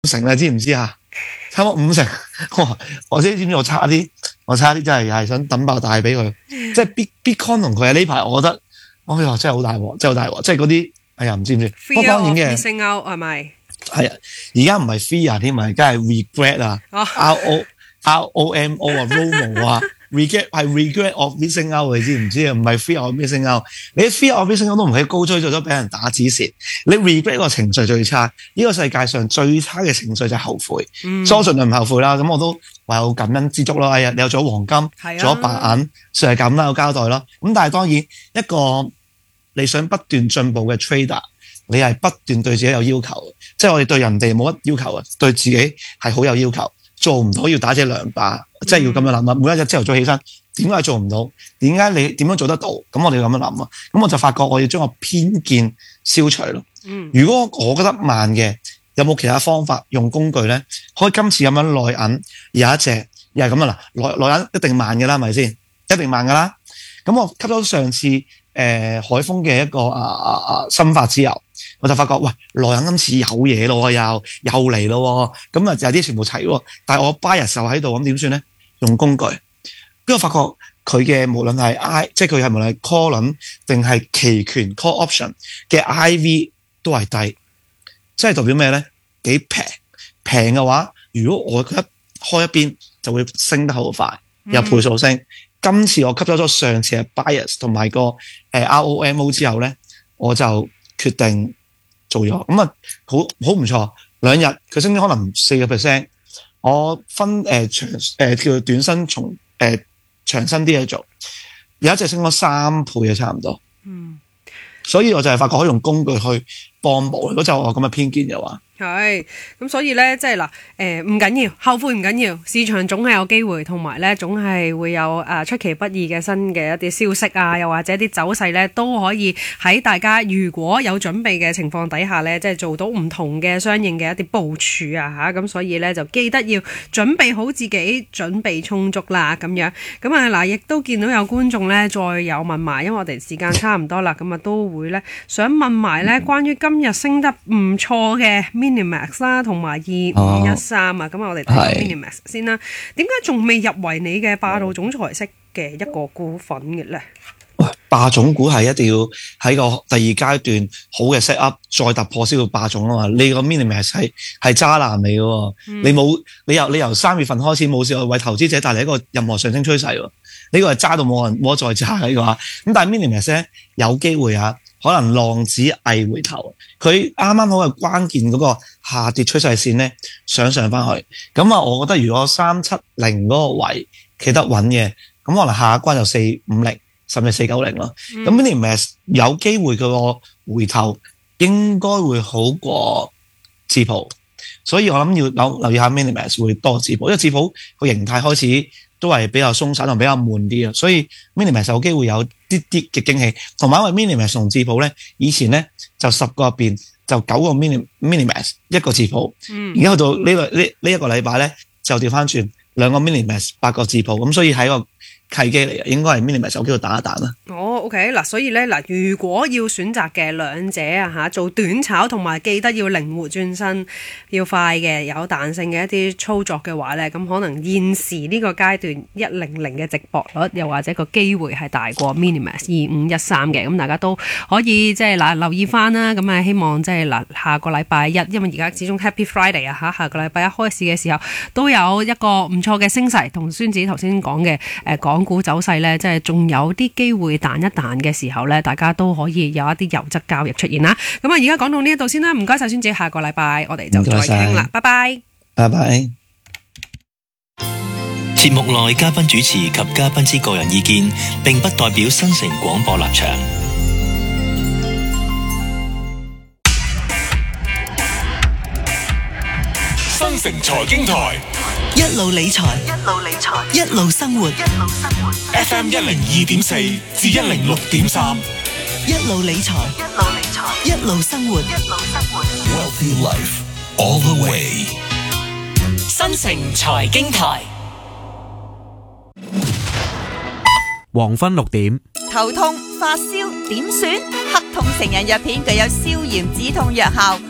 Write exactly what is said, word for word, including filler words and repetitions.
成啦，知唔知啊？差唔多五成，哇！我知知唔知我差啲，我差啲真係又係想抌爆大俾佢。即係 Bit Bitcoin 同佢喺呢排，我覺得，哎呀，真係好大鑊，真係好大鑊。即係嗰啲，哎呀，唔知唔知。不過當然嘅 missing out 係咪？ 係啊，而家唔係 fear 添啊，而家係 regret 啊、oh. ，R O R O M O 啊 ，romo 啊。regret 係 regret of missing out， 你知唔知啊？唔係 fear of missing out， 你 fear of missing out 都唔係高追咗咗俾人打指示，你 regret 個情緒最差。呢、這個世界上最差嘅情緒就係後悔，嗯、所以我盡量唔後悔啦。咁我都唯有感恩知足咯。哎呀，你有咗黃金，做咗、啊、白銀，算係咁啦，有交代咯。咁但係當然一個你想不斷進步嘅 trader， 你係不斷對自己有要求，即係我哋對人哋冇乜要求啊，對自己係好有要求。做唔到要打隻兩把，即係要咁樣諗啊！每一日朝頭早起身，點解做唔到？點解你點樣做得到？咁我哋要咁樣諗啊！咁我就發覺我要將個偏見消除咯。嗯，如果我覺得慢嘅，有冇其他方法用工具咧？可以今次咁樣內銀有一隻，又係咁啊嗱，內內銀一定慢嘅啦，係咪先？一定慢噶啦。咁我吸咗上次誒、呃、海豐嘅一個啊啊啊心法之後。我就發覺，喂，內銀今次有嘢咯，又又嚟咯，咁啊，有啲全部齊喎。但係我 bias 就喺度，咁點算咧？用工具，跟住我發覺佢嘅無論係 I， 即係佢係無論係 call 輪定係期權 call option 嘅 I V 都係低，即係代表咩咧？幾平平嘅話，如果我一開一邊就會升得好快，有倍數升。嗯、今次我吸咗咗上次嘅 bias 同埋個誒 R O M O 之後咧，我就決定。做咗咁啊，好好唔錯。兩日佢升咗可能四個 percent，我分誒、呃、長誒、呃、叫短身從誒、呃、長身啲嘢做，有一隻升咗三倍啊，差唔多。嗯，所以我就係發覺可以用工具去幫忙。如果就我咁嘅偏見嘅話。 係，咁所以咧，即係嗱，誒唔緊要，後悔唔緊要，市場總係有機會，同埋咧總係會有誒、呃、出其不意嘅新嘅一啲消息啊，又或者啲走勢咧都可以喺大家如果有準備嘅情況底下咧，即係做到唔同嘅相應嘅一啲部署啊嚇，咁所以咧就記得要準備好自己，準備充足啦咁樣。咁啊嗱，亦都見到有觀眾咧再有問埋，因為我哋時間差唔多啦，咁啊都會咧想問埋咧關於今日升得唔錯嘅Minimax 啦，同埋二五一三啊，咁啊，我哋睇下 Minimax 先啦。點解仲未入圍你嘅霸道總裁式嘅一個股份嘅咧？ 喂，霸總股係一定要喺個第二階段好嘅 set up，再突破先到霸總啊嘛。你個 Minimax 係係渣男嚟嘅，嗯、你冇你由你由三月份開始冇試過為投資者帶嚟一個任何上升趨勢喎。呢、這個係渣到冇人冇得再渣嘅呢個。咁但係 Minimax 咧有機會啊。可能浪子毅回頭，佢啱啱好係關鍵嗰個下跌趨勢線咧，上上翻去。咁啊，我覺得如果三七零嗰個位企得穩嘅，咁可能下一關就四五零甚至四九零咯。咁 Minimax 有機會佢個回頭應該會好過智普，所以我諗要留留意下 Minimax 會多智普，因為智普個形態開始都係比較鬆散同比較悶啲啊，所以 Minimax 有機會有啲啲嘅驚喜，同埋因為 Minimax 同智普咧，以前咧就十個入邊就九個 Mini Minimax 一個智普，而家、嗯、去到呢、這個呢呢一個禮拜咧就調翻轉兩個 Minimax 八個智普，咁所以喺個契機嚟嘅，應該係 Minimax 有機會打一彈啦。 哦 ，OK， 嗱，所以咧嗱，如果要選擇嘅兩者啊嚇，做短炒同埋記得要靈活轉身，要快嘅有彈性嘅一啲操作嘅話咧，咁可能現時呢個階段一零零嘅值博率，又或者個機會係大過 Minimax 二五一三嘅，咁大家都可以即係嗱留意翻啦。咁啊，希望即係嗱下個禮拜一，因為而家始終 Happy Friday 啊嚇，下個禮拜一開市嘅時候都有一個唔錯嘅升勢，同孫子頭先講嘅誒港股走勢咧，即係仲有啲機會彈一彈嘅時候咧，大家都可以有一啲優質交易出現啦。咁啊，而家講到呢一度先啦，唔該晒孫子，下個禮拜我哋就再傾啦，拜拜， 拜拜。 節目內嘉賓主持及嘉賓之個人意見，並不代表新城廣播立場。 新城財經台， 一路理財，一路理財，一路生活，一路生活。 F M 一零二點四至一零六點三， 一路理財，一路理財，一路生活，一路生活。 Wealthy life all the way。 新城財經台， 黃昏六點。 頭痛、發燒點算？黑痛成人藥片具有消炎止痛藥效，